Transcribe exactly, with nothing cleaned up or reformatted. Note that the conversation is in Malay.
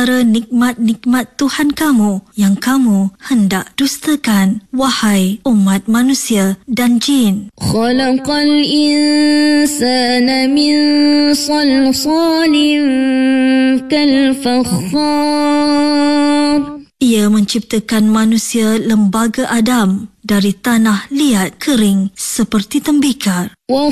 antara nikmat-nikmat Tuhan kamu yang kamu hendak dustakan, wahai umat manusia dan jin. Khalaqal insana min salsalin kal fakhar. Ia menciptakan manusia lembaga Adam dari tanah liat kering seperti tembikar. Wa